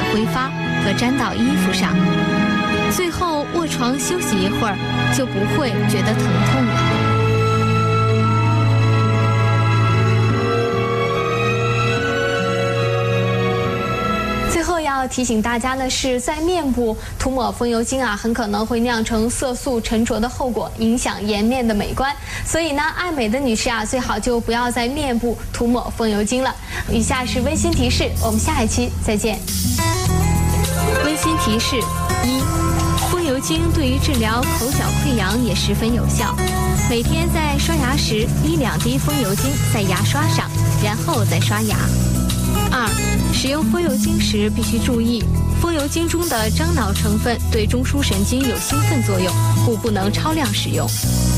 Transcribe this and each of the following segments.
挥发和沾到衣服上。最后卧床休息一会儿，就不会觉得疼痛了。最后要提醒大家的是，在面部涂抹风油精很可能会酿成色素沉着的后果，影响颜面的美观。所以呢，爱美的女士最好就不要在面部涂抹风油精了。以下是温馨提示，我们下一期再见。温馨提示：一，风油精对于治疗口角溃疡也十分有效。每天在刷牙时1-2滴风油精在牙刷上，然后再刷牙。二，使用风油精时必须注意，风油精中的樟脑成分对中枢神经有兴奋作用，故不能超量使用。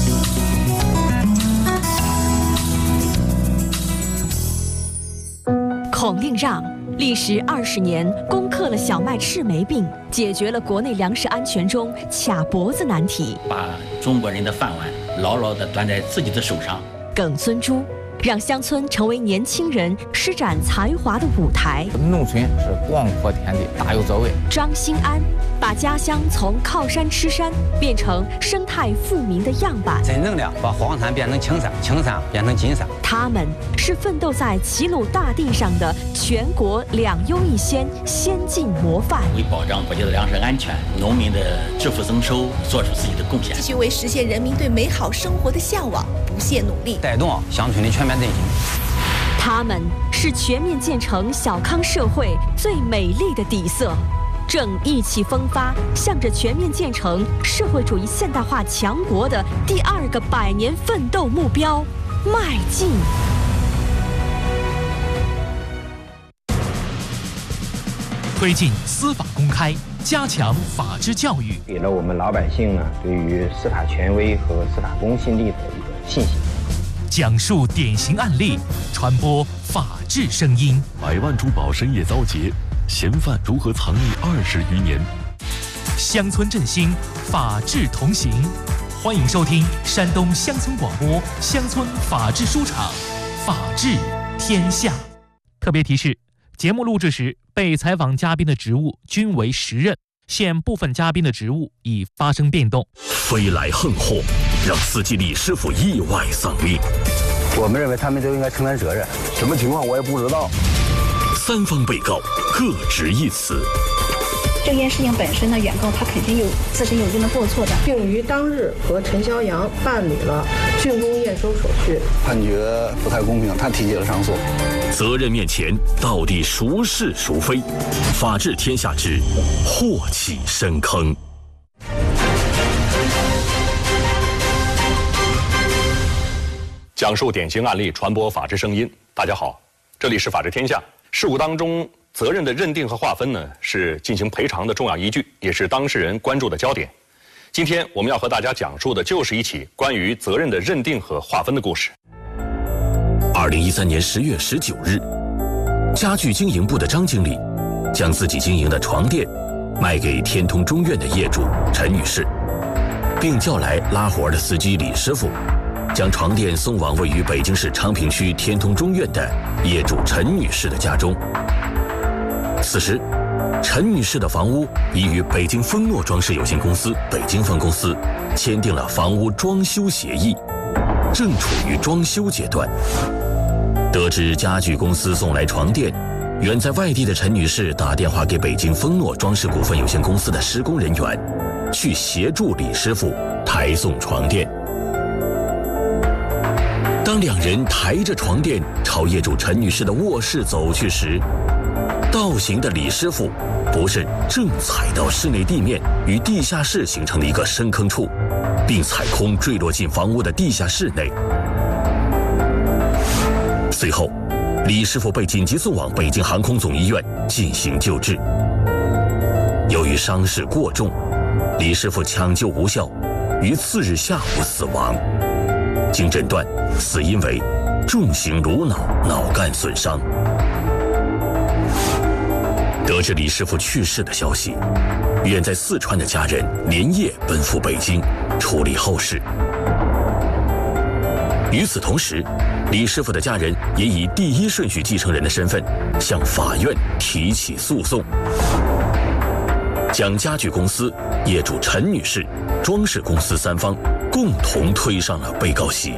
孔令让历时20年，攻克了小麦赤霉病，解决了国内粮食安全中卡脖子难题， 把中国人的饭碗牢牢地端在自己的手上。 耿尊珠让乡村成为年轻人施展才华的舞台。 农村是广阔天地，大有作为。 张新安把家乡从靠山吃山变成生态富民的样板， 真正的把黄山变成青山，青山变成金山。 他们是奋斗在齐鲁大地上的全国2优1先先进模范， 为保障国家的粮食安全、农民的致富增收做出自己的贡献， 继续为实现人民对美好生活的向往不懈努力， 带动乡村的全面振兴。 他们是全面建成小康社会最美丽的底色，正意气风发，向着全面建成社会主义现代化强国的第2个100年奋斗目标迈进。 推进司法公开，加强法治教育， 给了我们老百姓对于司法权威和司法公信力的一个信心。 讲述典型案例，传播法治声音。 100万珠宝深夜遭劫，嫌犯如何藏匿20余年？ 乡村振兴，法治同行。欢迎收听山东乡村广播乡村法治书场，法治天下。特别提示：节目录制时，被采访嘉宾的职务均为实任，现部分嘉宾的职务已发生变动。 飞来横祸，让司机李师傅意外丧命。 我们认为他们都应该承担责任，什么情况我也不知道。 3方被告各执一词。 这件事情本身呢，原告他肯定有自身有一定的过错的， 并于当日和陈肖阳办理了竣工验收手续， 判决不太公平，他提起了上诉。 责任面前到底孰是孰非？法治天下之祸起深坑。 讲述典型案例，传播法治声音。大家好，这里是法治天下。事故当中责任的认定和划分呢，是进行赔偿的重要依据，也是当事人关注的焦点。今天我们要和大家讲述的就是一起关于责任的认定和划分的故事。 2013年10月19日，家具经营部的张经理将自己经营的床垫卖给天通中院的业主陈女士，并叫来拉活的司机李师傅，将床垫送往位于北京市昌平区天通中院的业主陈女士的家中。此时，陈女士的房屋已与北京丰诺装饰有限公司北京分公司签订了房屋装修协议，正处于装修阶段。得知家具公司送来床垫，远在外地的陈女士打电话给北京丰诺装饰股份有限公司的施工人员，去协助李师傅抬送床垫。当两人抬着床垫朝业主陈女士的卧室走去时，倒行的李师傅不慎正踩到室内地面与地下室形成的一个深坑处，并踩空坠落进房屋的地下室内。随后，李师傅被紧急送往北京航空总医院进行救治。由于伤势过重，李师傅抢救无效，于次日下午死亡。经诊断，死因为重型颅脑脑干损伤。得知李师傅去世的消息，远在四川的家人连夜奔赴北京处理后事。与此同时， 李师傅的家人也以第一顺序继承人的身份向法院提起诉讼，将家具公司、业主陈女士、装饰公司三方共同推上了被告席。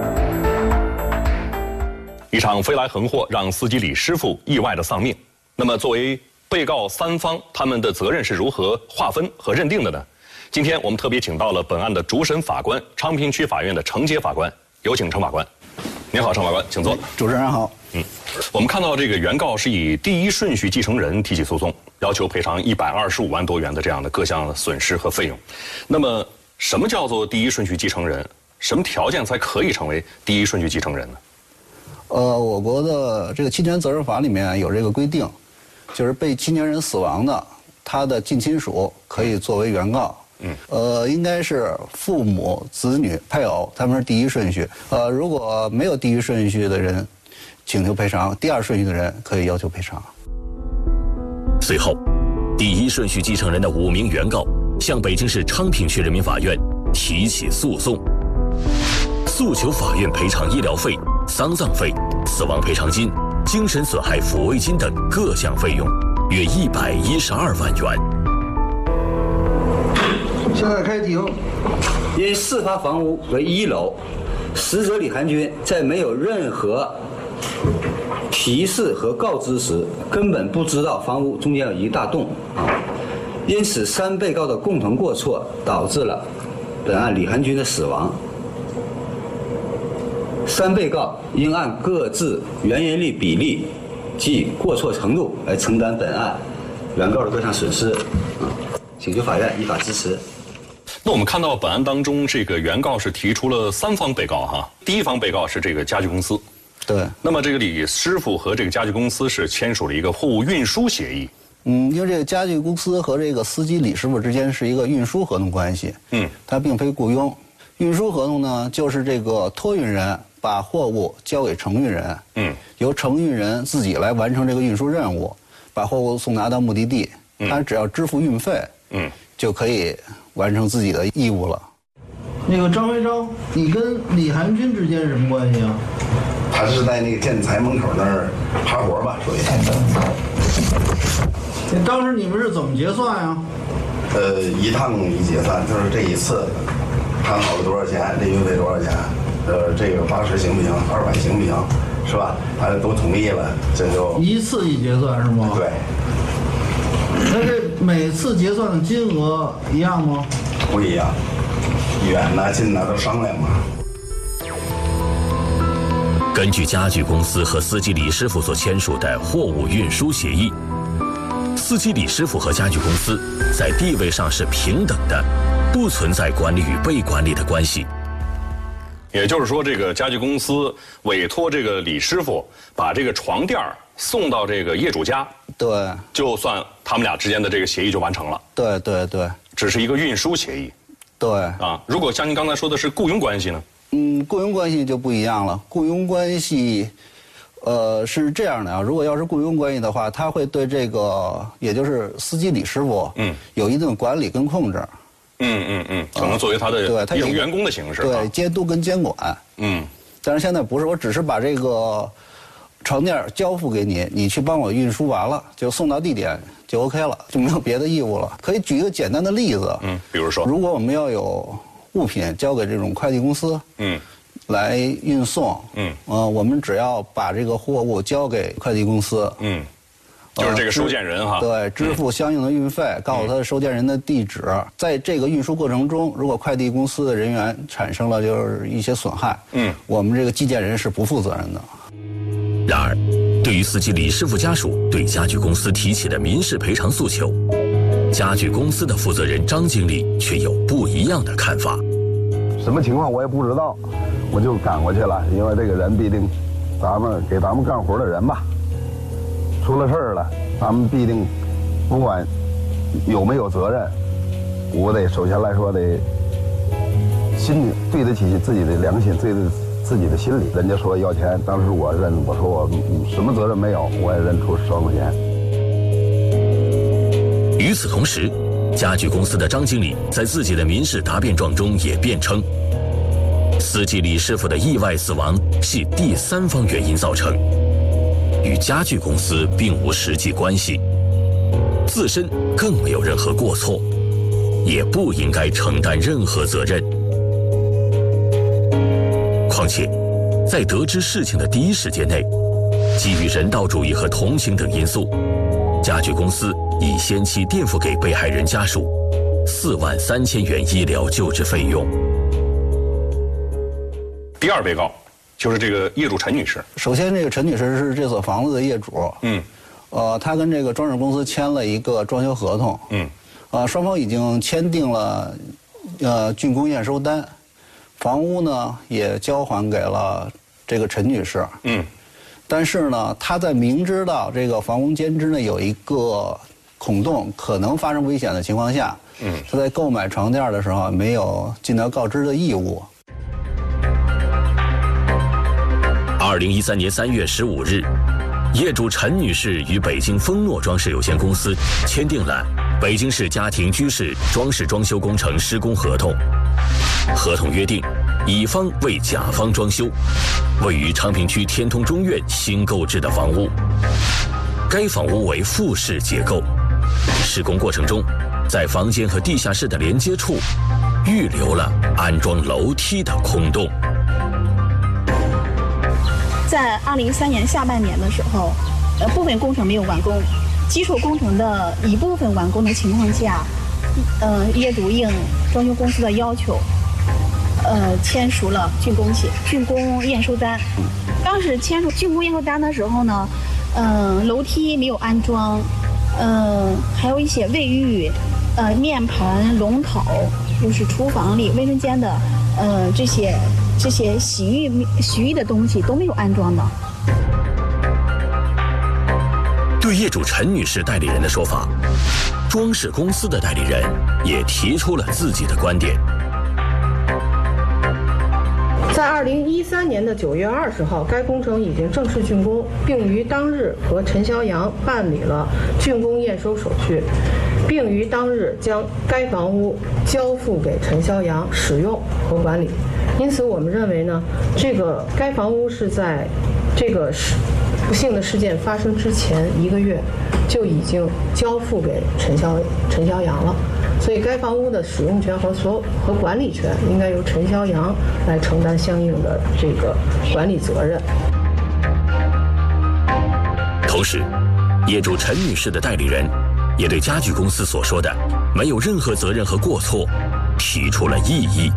一场飞来横祸让司机李师傅意外的丧命。那么，作为被告三方，他们的责任是如何划分和认定的呢？今天我们特别请到了本案的主审法官，昌平区法院的程杰法官，有请程法官。您好，程法官，请坐。 主持人好。 我们看到这个原告是以第一顺序继承人提起诉讼，要求赔偿125万多元的这样的各项损失和费用。那么，什么叫做第一顺序继承人？什么条件才可以成为第一顺序继承人呢？ 我国的这个侵权责任法里面有这个规定，就是被侵权人死亡的，他的近亲属可以作为原告。应该是父母、子女、配偶，他们是第一顺序。如果没有第一顺序的人请求赔偿，第二顺序的人可以要求赔偿。 随后，第一顺序继承人的5名原告向北京市昌平区人民法院提起诉讼，诉求法院赔偿医疗费、丧葬费、死亡赔偿金、精神损害抚慰金等各项费用，约112万元。 现在开庭。 因事发房屋为1楼，死者李寒军在没有任何提示和告知时，根本不知道房屋中间有一大洞，因此3被告的共同过错导致了本案李寒军的死亡。3被告应按各自原因率比例及过错程度来承担本案原告的各项损失。请求法院依法支持。 那我们看到本案当中，这个原告是提出了3方被告哈，第一方被告是这个家具公司， 对。 那么这个李师傅和这个家具公司是签署了一个货物运输协议。 因为这个家具公司和这个司机李师傅之间是一个运输合同关系，它并非雇佣。运输合同呢，就是这个托运人把货物交给承运人，由承运人自己来完成这个运输任务，把货物送达到目的地，他只要支付运费，就可以完成自己的义务了。 那个张维章，你跟李寒军之间是什么关系啊？ 他是在那个建材门口那儿爬活吧，属于。 当时你们是怎么结算呀？ 一趟一结算，就是这一次谈好了多少钱，这运费多少钱，这个80行不行，200行不行，是吧？大家都同意了，这就一次一结算是吗？ 对。 那这每次结算的金额一样吗？ 不一样，远呐近呐都商量嘛。 根据家具公司和司机李师傅所签署的货物运输协议，司机李师傅和家具公司在地位上是平等的，不存在管理与被管理的关系。 也就是说，这个家具公司委托这个李师傅把这个床垫送到这个业主家， 对， 就算他们俩之间的这个协议就完成了。 对对对， 只是一个运输协议。 对啊，如果像您刚才说的是雇佣关系呢？ 雇佣关系就不一样了。雇佣关系，是这样的啊，如果要是雇佣关系的话，他会对这个，也就是司机李师傅，有一定的管理跟控制。 可能作为他的一种员工的形式。 对，监督跟监管。但是现在不是，我只是把这个床垫交付给你，你去帮我运输完了，就送到地点就 OK 了，就没有别的义务了。可以举一个简单的例子， 比如说， 如果我们要有物品交给这种快递公司，来运送，我们只要把这个货物交给快递公司， 就是这个收件人哈， 对，支付相应的运费，告诉他的收件人的地址。在这个运输过程中，如果快递公司的人员产生了就是一些损害，我们这个寄件人是不负责任的。 然而，对于司机李师傅家属对家具公司提起的民事赔偿诉求，家具公司的负责人张经理却有不一样的看法。 什么情况我也不知道，我就赶过去了，因为这个人必定给咱们干活的人吧。出了事儿了，咱们必定不管有没有责任，我得首先来说得心里对得起自己的良心，对得自己的心理。人家说要钱，当时我说我什么责任没有，我也认出10万块钱。 与此同时，家具公司的张经理在自己的民事答辩状中也辩称，司机李师傅的意外死亡系第三方原因造成，与家具公司并无实际关系，自身更没有任何过错，也不应该承担任何责任。况且，在得知事情的第一时间内，基于人道主义和同情等因素，家具公司已先期垫付给被害人家属43000元医疗救治费用。 第二被告就是这个业主陈女士。 首先，这个陈女士是这所房子的业主。她跟这个装饰公司签了一个装修合同。双方已经签订了竣工验收单，房屋呢也交还给了这个陈女士。但是呢，她在明知道这个房屋间之内有一个孔洞，可能发生危险的情况下，她在购买床垫的时候没有尽到告知的义务。 2013年3月15日，业主陈女士与北京丰诺装饰有限公司签订了北京市家庭居室装饰装修工程施工合同。合同约定，乙方为甲方装修位于昌平区天通中院新购置的房屋。该房屋为复式结构，施工过程中，在房间和地下室的连接处预留了安装楼梯的空洞。 在2013年下半年的时候，部分工程没有完工，基础工程的一部分完工的情况下，业主应装修公司的要求，签署了竣工验收单。当时签署竣工验收单的时候呢，楼梯没有安装，还有一些卫浴、面盆、龙头，就是厨房里卫生间的，这些洗浴的东西都没有安装的。 对业主陈女士代理人的说法，装饰公司的代理人也提出了自己的观点。 在2013年的9月20号，该工程已经正式竣工，并于当日和陈肖阳办理了竣工验收手续，并于当日将该房屋交付给陈肖阳使用和管理。因此，我们认为呢，该房屋是在这个不幸的事件发生之前1个月就已经交付给陈肖阳了，所以该房屋的使用权和管理权应该由陈肖阳来承担相应的这个管理责任。 同时，业主陈女士的代理人也对家具公司所说的没有任何责任和过错提出了异议。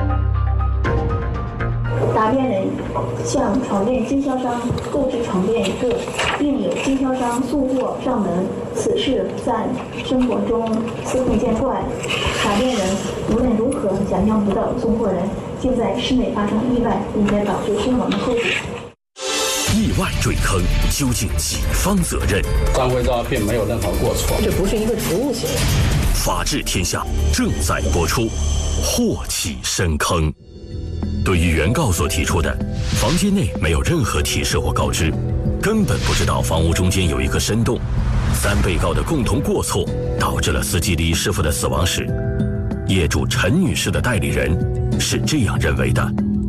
答辩人向床垫经销商购置床垫一个，并有经销商送货上门，此事在生活中司空见惯。答辩人无论如何想象不到送货人竟在室内发生意外，并且导致身亡的后果。 意外坠坑，究竟几方责任？ 张会照并没有任何过错， 这不是一个职务行为。 法治天下正在播出，祸起深坑。对于原告所提出的房间内没有任何提示或告知，根本不知道房屋中间有一个深洞，3被告的共同过错导致了司机李师傅的死亡时，业主陈女士的代理人是这样认为的。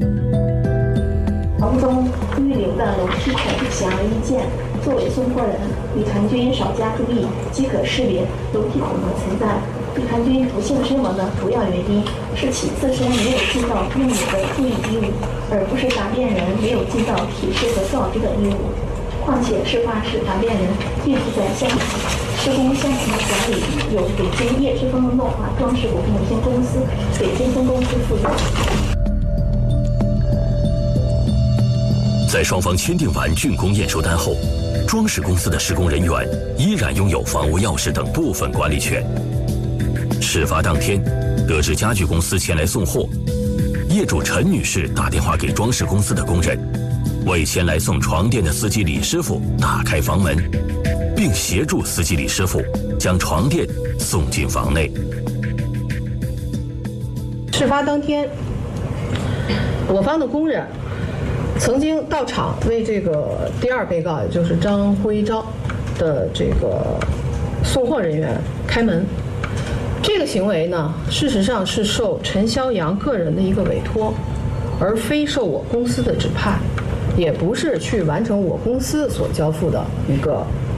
房中预留的楼梯孔显而易见，作为送货人，李传军稍加注意即可识别楼梯孔的存在。李传军不幸身亡的主要原因是其自身没有尽到应有的注意义务，而不是答辩人没有尽到提示和告知的义务。况且事发时答辩人并不在现场，施工现场的管理由北京叶之峰诺华装饰股份有限公司北京分公司负责。 在双方签订完竣工验收单后，装饰公司的施工人员依然拥有房屋钥匙等部分管理权。事发当天，得知家具公司前来送货，业主陈女士打电话给装饰公司的工人，为前来送床垫的司机李师傅打开房门，并协助司机李师傅将床垫送进房内。 事发当天，我方的工人曾经到场为这个第2被告，也就是张辉钊的这个送货人员开门。这个行为呢，事实上是受陈肖阳个人的一个委托，而非受我公司的指派。 也不是去完成我公司所交付的一个